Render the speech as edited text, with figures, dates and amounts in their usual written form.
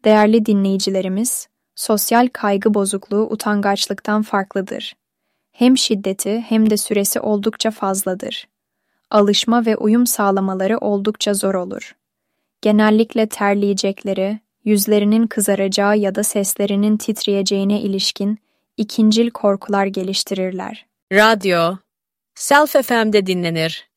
Değerli dinleyicilerimiz, sosyal kaygı bozukluğu utangaçlıktan farklıdır. Hem şiddeti hem de süresi oldukça fazladır. Alışma ve uyum sağlamaları oldukça zor olur. Genellikle terleyecekleri, yüzlerinin kızaracağı ya da seslerinin titreyeceğine ilişkin ikincil korkular geliştirirler. Radyo, Self FM'de dinlenir.